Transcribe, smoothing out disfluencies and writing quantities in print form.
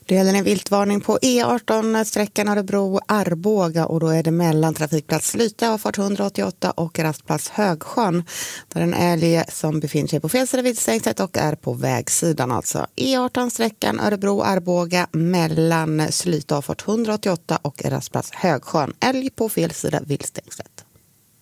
Det gäller en viltvarning på E18 sträckan Örebro-Arboga och då är det mellan trafikplats Slyta och fart 188 och rastplats Högsjön. Där en älg som befinner sig på fel sida viltstängslet och är på vägsidan alltså. E18 sträckan Örebro-Arboga mellan Slyta och fart 188 och rastplats Högsjön. Älg på fel sida viltstängslet.